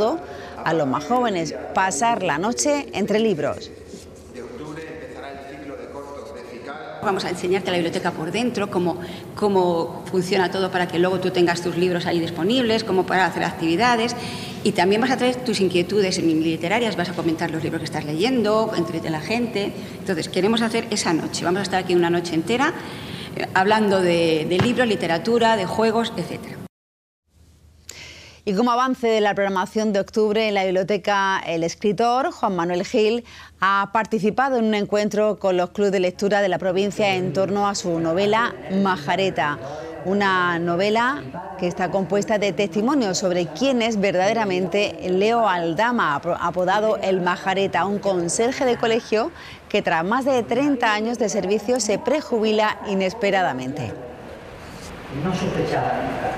todo a los más jóvenes, pasar la noche entre libros. Vamos a enseñarte la biblioteca por dentro, cómo funciona todo para que luego tú tengas tus libros ahí disponibles, cómo para hacer actividades, y también vas a traer tus inquietudes literarias, vas a comentar los libros que estás leyendo, entre la gente. Entonces queremos hacer esa noche, vamos a estar aquí una noche entera hablando de libros, literatura, de juegos, etcétera. Y como avance de la programación de octubre en la biblioteca, el escritor Juan Manuel Gil ha participado en un encuentro con los clubes de lectura de la provincia en torno a su novela Majareta, una novela que está compuesta de testimonios sobre quién es verdaderamente Leo Aldama, apodado el Majareta, un conserje de colegio que tras más de 30 años de servicio se prejubila inesperadamente. No sospechaba nunca.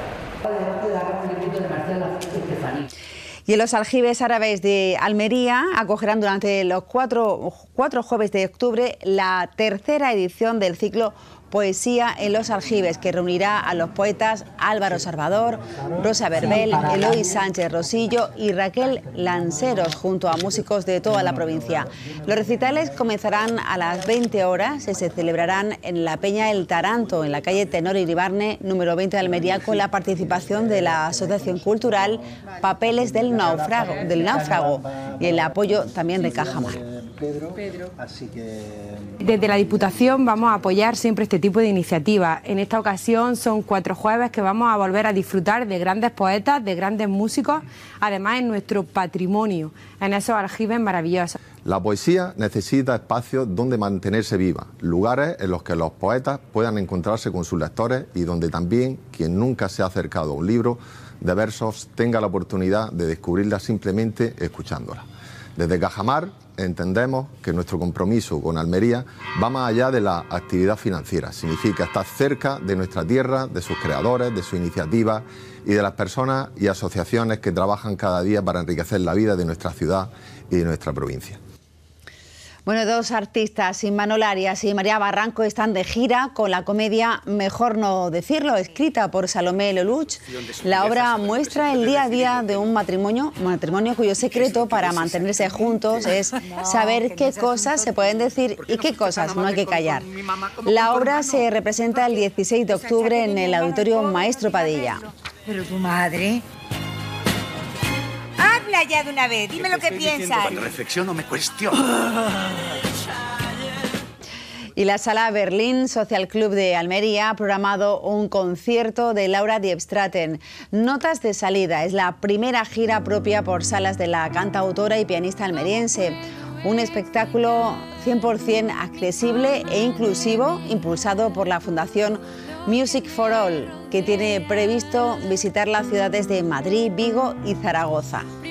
Y en los aljibes árabes de Almería acogerán durante los cuatro jueves de octubre la tercera edición del ciclo Poesía en los aljibes, que reunirá a los poetas Álvaro Salvador, Rosa Verbel, Eloy Sánchez Rosillo y Raquel Lanceros, junto a músicos de toda la provincia. Los recitales comenzarán a las 20 horas y se celebrarán en la Peña El Taranto, en la calle Tenor Iribarne, número 20 de Almería, con la participación de la Asociación Cultural Papeles del Náufrago y el apoyo también de Cajamar. Desde la Diputación vamos a apoyar siempre este tipo de iniciativas. En esta ocasión son 4 jueves que vamos a volver a disfrutar de grandes poetas, de grandes músicos, además en nuestro patrimonio, en esos aljibes maravillosos. La poesía necesita espacios donde mantenerse viva, lugares en los que los poetas puedan encontrarse con sus lectores y donde también quien nunca se ha acercado a un libro de versos tenga la oportunidad de descubrirla simplemente escuchándola. Desde Cajamar entendemos que nuestro compromiso con Almería va más allá de la actividad financiera. Significa estar cerca de nuestra tierra, de sus creadores, de sus iniciativas y de las personas y asociaciones que trabajan cada día para enriquecer la vida de nuestra ciudad y de nuestra provincia. Bueno, 2 artistas, Imanol Arias y María Barranco, están de gira con la comedia Mejor no decirlo, escrita por Salomé Lelouch. La obra muestra el día a día de un matrimonio cuyo secreto para mantenerse juntos es saber qué cosas se pueden decir y qué cosas no hay que callar. La obra se representa el 16 de octubre en el Auditorio Maestro Padilla. Pero tu madre... Habla ya de una vez, dime lo que piensas. Cuando reflexiono me cuestiono. Y la Sala Berlín Social Club de Almería ha programado un concierto de Laura Diepstraten. Notas de salida es la primera gira propia por salas de la cantautora y pianista almeriense. Un espectáculo 100% accesible e inclusivo, impulsado por la Fundación Music for All, que tiene previsto visitar las ciudades de Madrid, Vigo y Zaragoza.